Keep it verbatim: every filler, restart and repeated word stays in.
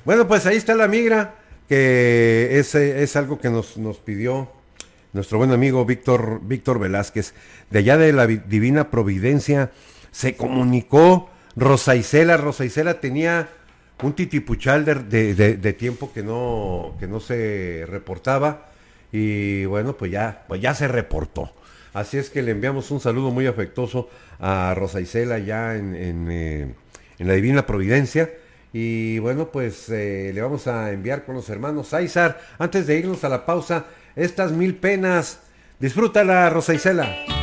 Bueno, pues ahí está la migra, que es, eh, es algo que nos, nos pidió nuestro buen amigo Víctor, Víctor Velázquez, de allá de la Vi- Divina Providencia. Se comunicó Rosa Isela. Rosa Isela tenía un titipuchal de, de- de- de tiempo que no, que no se reportaba, y bueno, pues ya, pues ya se reportó. Así es que le enviamos un saludo muy afectuoso a Rosa Isela ya en, en, eh, en la Divina Providencia. Y bueno, pues eh, le vamos a enviar con los hermanos Aizar, antes de irnos a la pausa, estas mil penas. Disfrútala, Rosa Isela.